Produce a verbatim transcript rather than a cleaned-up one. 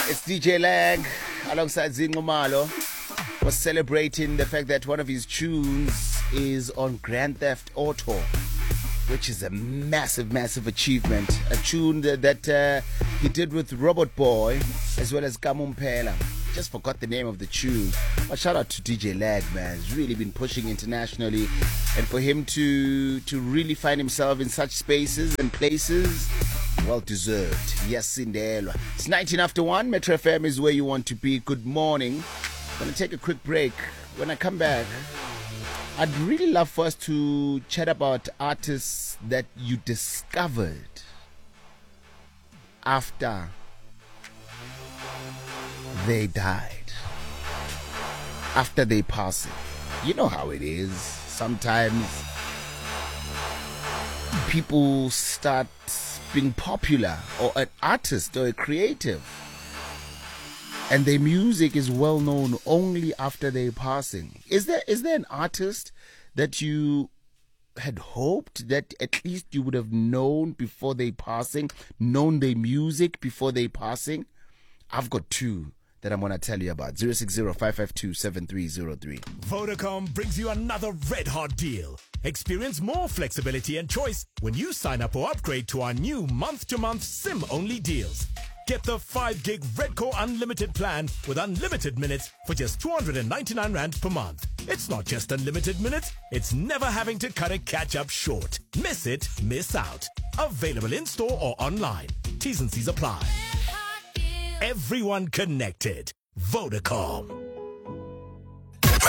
It's D J Lag alongside Zingo Malo was celebrating the fact that one of his tunes is on Grand Theft Auto, which is a massive, massive achievement. A tune that, that uh, he did with Robot Boy as well as Kamumpela. Just forgot the name of the tune. But shout out to D J Lag, man. He's really been pushing internationally. And for him to to really find himself in such spaces and places, well deserved. Yes, Cinderella. It's nineteen after one. Metro F M is where you want to be. Good morning. I'm going to take a quick break. When I come back, I'd really love for us to chat about artists that you discovered after they died, after they passed. You know how it is. Sometimes people start being popular, or an artist or a creative, and their music is well known only after their passing. Is there is there an artist that you had hoped that at least you would have known before their passing, known their music before their passing? I've got two that I'm going to tell you about. zero six zero, five five two, seven three zero three. Vodacom brings you another red hot deal. Experience more flexibility and choice when you sign up or upgrade to our new month-to-month SIM-only deals. Get the five gig Redcore Unlimited plan with unlimited minutes for just two hundred ninety-nine rand per month. It's not just unlimited minutes, it's never having to cut a catch-up short. Miss it, miss out. Available in-store or online. T's and C's apply. Everyone connected. Vodacom.